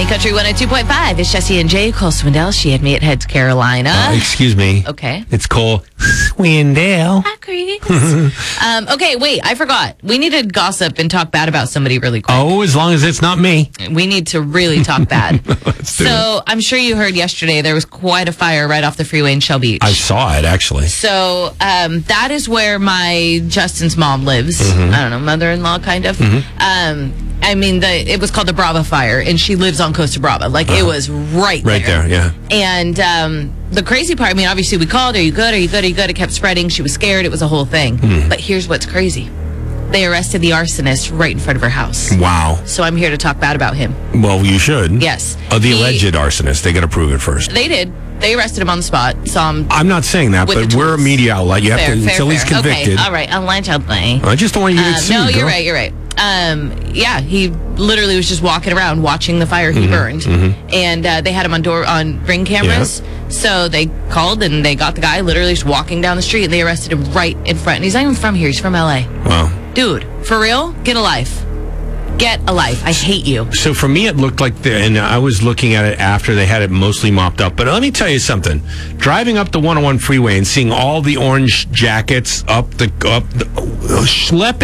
Money Country 102.5. It's Jesse and Jay. Cole Swindell. She had me at Heads, Carolina. Excuse me. Okay. It's Cole Swindell. Hi, Chris. Okay, wait. I forgot. We need to gossip and talk bad about somebody really quick. Oh, as long as it's not me. We need to really talk bad. Let's do it. So I'm sure you heard yesterday there was quite a fire right off the freeway in Shell Beach. I saw it, actually. So that is where my Justin's mom lives. Mm-hmm. I don't know, mother-in-law kind of. I mean, it was called the Brava Fire, and she lives on Costa Brava. Like, it was right there. Yeah. And the crazy part, I mean, obviously we called, are you good? It kept spreading. She was scared. It was a whole thing. But here's what's crazy. They arrested the arsonist right in front of her house. Wow. So I'm here to talk bad about him. Well, you should. Yes. The alleged arsonist. They got to prove it first. They did. They arrested him on the spot. Saw him. I'm not saying that, with but the we're a tools. media outlet. You have to, until he's convicted. Okay, all right. Allegedly. I just don't want you to get sued, No, you're girl. right. Yeah, he literally was just walking around watching the fire he burned. And they had him on ring cameras. Yeah. So they called and they got the guy literally just walking down the street, and they arrested him right in front. And he's not even from here. He's from L.A. Wow. Dude, for real? Get a life. Get a life. I hate you. So for me, it looked like, and I was looking at it after they had it mostly mopped up. But let me tell you something. Driving up the 101 freeway and seeing all the orange jackets schlepping